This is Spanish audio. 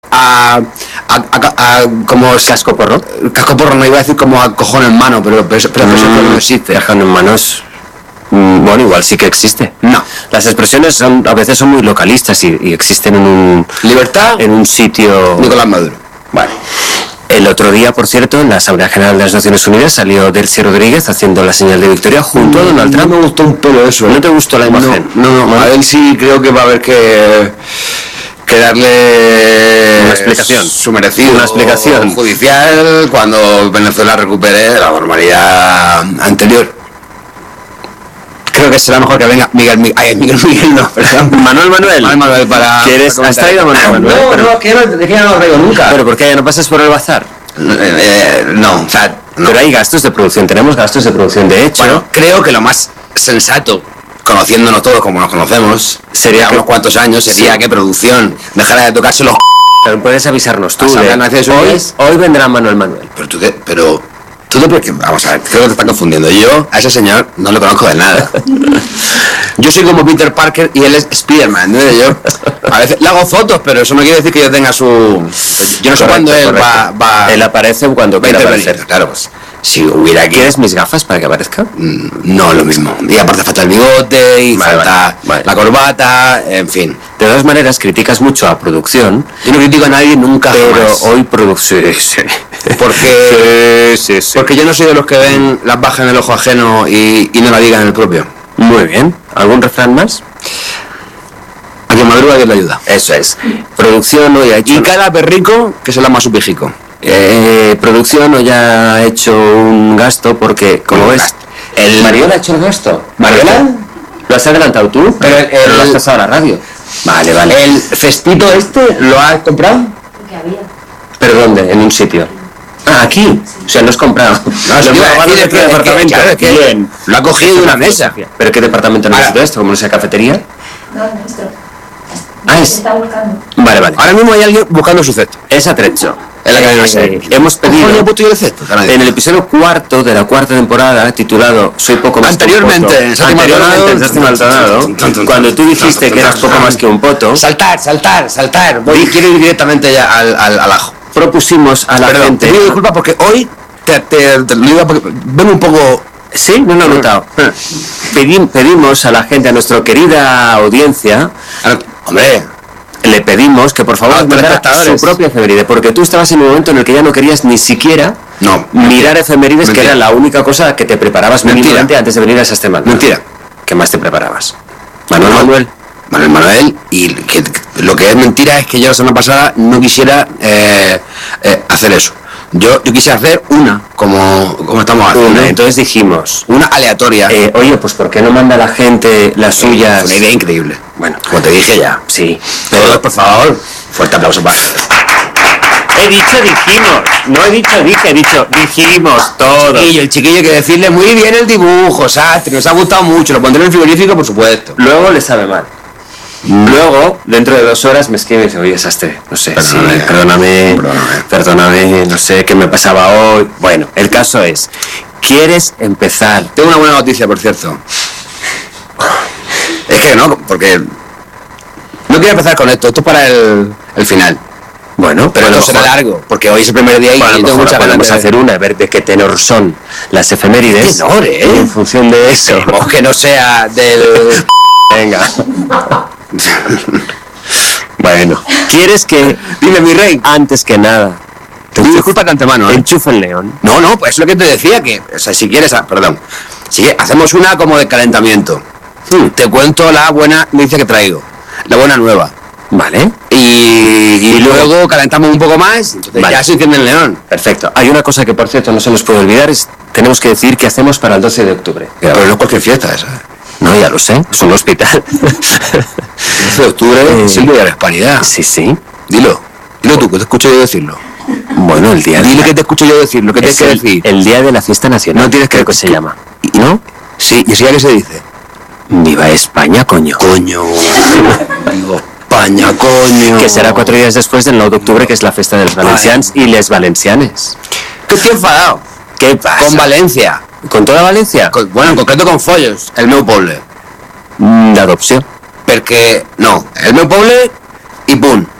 como cascoporro. Cascoporro, no iba a decir como a cojón en mano, pero eso no existe. Cajón en manos. Bueno, igual sí que existe. No. Las expresiones a veces son muy localistas y existen en un... Libertad. En un sitio... Nicolás Maduro. Vale. El otro día, por cierto, en la Asamblea General de las Naciones Unidas salió Delcy Rodríguez haciendo la señal de victoria junto a Donald Trump. No me gustó un pelo eso. ¿No te gustó la imagen? No. A él sí creo que va a haber que darle una explicación. Su merecido. Una explicación judicial cuando Venezuela recupere la normalidad anterior. Creo que será mejor que venga Miguel no, perdón. Manuel para... ¿Has traído a Manuel? No, que no lo traigo nunca. ¿Pero por qué ya no pasas por el bazar? No, o sea... No. Pero hay gastos de producción, tenemos gastos de producción. De hecho, bueno, creo que lo más sensato, conociéndonos todos como nos conocemos, sería unos cuantos años, sería que producción dejara de tocarse los... Pero puedes avisarnos tú. Hoy vendrá Manuel. Pero tú vamos a ver, creo que te estás confundiendo. Yo a ese señor no lo conozco de nada. Yo soy como Peter Parker y él es Spiderman, ¿no? Yo a veces le hago fotos, pero eso no quiere decir que yo tenga su... Yo no sé cuándo él va... Él aparece cuando quiera aparecer. Claro, pues si hubiera aquí... ¿Quieres mis gafas para que aparezca? No, lo mismo. Y aparte falta el bigote y falta la corbata, en fin. De todas maneras, criticas mucho a producción. Yo no critico a nadie nunca, pero jamás. Hoy producción... Sí. Porque yo no soy de los que ven las bajas en el ojo ajeno y no la digan en el propio. Muy bien. ¿Algún refrán más? A quien madruga Dios le ayuda. Eso es. Producción hoy ha hecho... Y cada perrico que se la más su pijico. Producción hoy ha hecho un gasto porque, como ves... ¿Mariola ha hecho el gasto? ¿Mariola? ¿Lo has adelantado tú? Pero lo has pasado a la radio. Vale. ¿El cestito lo has comprado? Porque había. ¿Pero dónde? En un sitio. Ah, aquí. O sea, no has comprado. No, lo de qué departamento. Bien. Lo ha cogido de una mesa. ¿Pero qué departamento necesita esto? ¿Como no sea cafetería? No, nuestro. Se está buscando. Vale. Ahora mismo hay alguien buscando su cesto. Es atrecho. Es la que hemos pedido en el episodio 4 de la 4ª temporada, titulado Soy poco más anteriormente, que un poto. En Sátima Maldonado, cuando tú dijiste que eras poco más que un poto. Saltar. Quiero ir directamente ya al ajo. Propusimos a la gente... Te pido disculpas porque hoy te lo digo porque vengo un poco... Sí, no lo he notado. Pedimos a la gente, a nuestra querida audiencia... Hombre... Le pedimos que por favor mandara su propia efeméride, porque tú estabas en un momento en el que ya no querías ni siquiera mirar efemérides, que era la única cosa que te preparabas mínimamente antes de venir a esas temas. Mentira. ¿Qué más te preparabas? Manuel, y lo que es mentira es que yo la semana pasada no quisiera hacer eso. Yo quise hacer una, como estamos haciendo. Entonces dijimos... Una aleatoria. Oye, pues ¿por qué no manda la gente las suyas? Una idea increíble. Bueno, como te dije ya. Sí. Pero, por favor, fuerte aplauso para... He dicho, dijimos todo. El chiquillo hay que decirle muy bien el dibujo, Sastre, nos ha gustado mucho, lo pondré en el frigorífico, por supuesto. Luego le sabe mal. Luego, dentro de 2 horas, me escribe y dice, oye, Sastre, no sé, perdóname, no sé qué me pasaba hoy. Bueno, el caso es, ¿quieres empezar? Tengo una buena noticia, por cierto. Es que no, porque no quiero empezar con esto es para el final. Bueno, pero esto será largo, porque hoy es el primer día y tengo mucha ganas de hacer una, a ver de qué tenor son las efemérides. Tenor, en función de eso. Esperemos que no sea del... Venga. Bueno, ¿quieres que... Dime, mi rey. Antes que nada... Disculpa de antemano, Enchufa el león. No, pues es lo que te decía, que... O sea, si quieres... Si hacemos una como de calentamiento. Te cuento la buena noticia que traigo. La buena nueva. Vale. Y luego calentamos un poco más, entonces ya se enciende el león. Perfecto. Hay una cosa que, por cierto, no se nos puede olvidar, tenemos que decir qué hacemos para el 12 de octubre. Pero no es cualquier fiesta esa. No, ya lo sé, es un hospital. 12 de octubre es el día de la hispanidad. Sí. Dilo tú, que te escucho yo decirlo. Bueno, el día... Dile que te escucho yo decirlo, que tienes que decir. El día de la fiesta nacional. No tienes que... Creo que se llama. ¿No? Sí, ¿y si ya que se dice? Viva España, coño. Viva España, coño. Que será 4 días después del 9 de octubre, que es la fiesta de los valencians y les valencianes. ¿Qué estoy enfadado? ¿Qué pasa? Con Valencia. ¿Con toda Valencia? Bueno, en concreto con Follos, el meu poble. De adopción. Porque, no, el meu poble y pum.